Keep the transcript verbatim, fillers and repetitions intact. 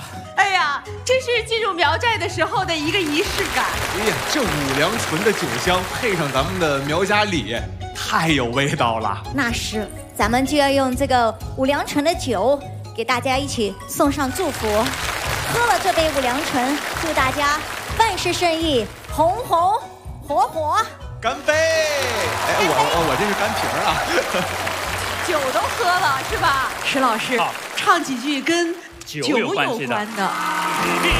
哎呀，这是进入苗寨的时候的一个仪式感。 哎呀，这五粮醇的酒香配上咱们的苗家礼，太有味道了。 那是，咱们就要用这个五粮醇的酒，给大家一起送上祝福。喝了这杯五粮醇，祝大家万事顺意，红红火火。 干杯！哎，我我我这是干瓶啊。 酒都喝了是吧？石老师，唱几句跟酒有关的。